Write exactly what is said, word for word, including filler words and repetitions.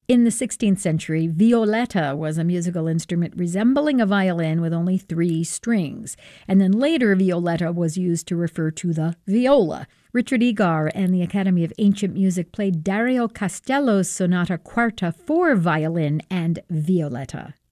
In the sixteenth century, violetta was a musical instrument resembling a violin with only three strings. And then later, violetta was used to refer to the viola. Richard Egar and the Academy of Ancient Music played Dario Castello's Sonata Quarta for violin and violetta.